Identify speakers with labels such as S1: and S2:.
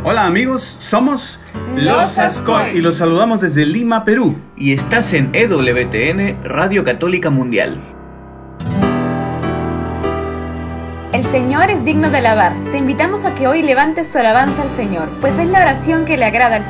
S1: Hola amigos, somos
S2: Los Ascoy
S1: y los saludamos desde Lima, Perú.
S3: Y estás en EWTN, Radio Católica Mundial.
S2: El Señor es digno de alabar. Te invitamos a que hoy levantes tu alabanza al Señor, pues es la oración que le agrada al Señor.